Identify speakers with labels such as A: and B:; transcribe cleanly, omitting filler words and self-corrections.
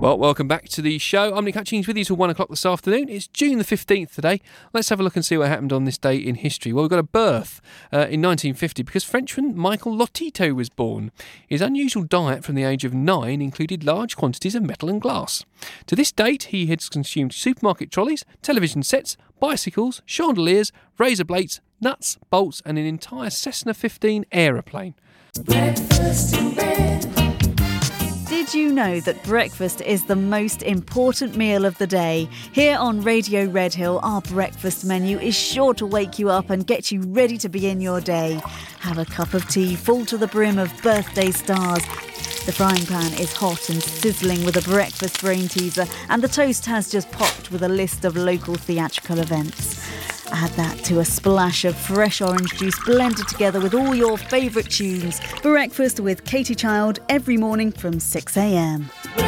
A: Well, welcome back to the show. I'm Nick Hutchings with you till 1 o'clock this afternoon. It's June the 15th today. Let's have a look and see what happened on this day in history. Well, we've got a birth in 1950 because Frenchman Michael Lotito was born. His unusual diet from the age of 9 included large quantities of metal and glass. To this date, he had consumed supermarket trolleys, television sets, bicycles, chandeliers, razor blades, nuts, bolts and an entire Cessna 15 aeroplane.
B: Breakfast in bed.
C: Did you know that breakfast is the most important meal of the day? Here on Radio Redhill, our breakfast menu is sure to wake you up and get you ready to begin your day. Have a cup of tea full to the brim of birthday stars. The frying pan is hot and sizzling with a breakfast brain teaser, and the toast has just popped with a list of local theatrical events. Add that to a splash of fresh orange juice blended together with all your favourite tunes. Breakfast with Katie Child every morning from 6 a.m.